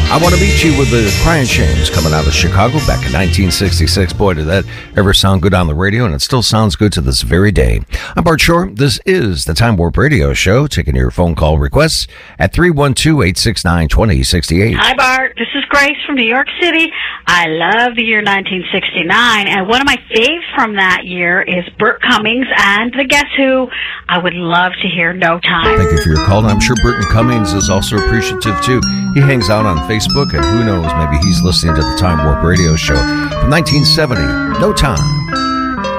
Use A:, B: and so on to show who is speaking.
A: I Want to Meet You with the Crying Shames coming out of Chicago back in 1966. Boy, did that ever sound good on the radio, and it still sounds good to this very day. I'm Bart Shore. This is the Time Warp Radio Show, taking your phone call requests at 312-869-2068.
B: Hi, Bart. This is Grace from New York City. I love the year 1969, and one of my faves from that year is Bert Cummings and the Guess Who. I would love to hear No Time.
A: Thank you for your call, and I'm sure Burton Cummings is also appreciative, too. He hangs out on Facebook, and who knows, maybe he's listening to the Time Warp Radio Show from 1970. No Time.